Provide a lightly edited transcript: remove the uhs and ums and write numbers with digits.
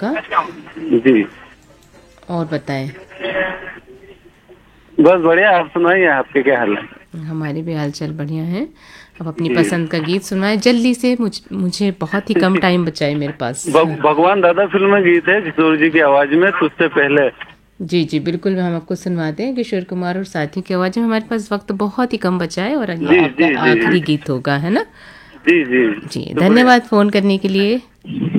आपका। जी, और बताएं। बस बढ़िया। आप सुनाइए, आपके क्या हाल है? हमारे भी हालचाल बढ़िया है। अब अपनी जी। पसंद का गीत सुनाए जल्दी से। मुझे बहुत ही कम टाइम बचा है मेरे पास। भगवान दादा फिल्म में गीत है किशोर जी की आवाज में, तुझसे पहले। जी जी बिल्कुल, हम आपको सुनवाते हैं किशोर कुमार और साथी की आवाज़ में। हमारे पास वक्त बहुत ही कम बचा है और ये जी आपका जी जी आखिरी गीत होगा, है ना। जी जी। जी शुक्रिया। धन्यवाद फ़ोन करने के लिए।